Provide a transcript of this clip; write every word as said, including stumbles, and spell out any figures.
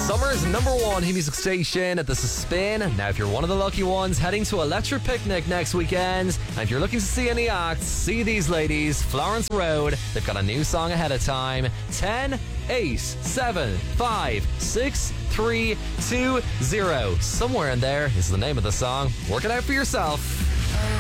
Summer's number one hit music station at the Spin. Now, if you're one of the lucky ones heading to Electric Picnic next weekend, and if you're looking to see any acts, see these ladies, Florence Road. They've got a new song ahead of time. ten, eight, seven, five, six, three, two, zero. Somewhere in there is the name of the song. Work it out for yourself.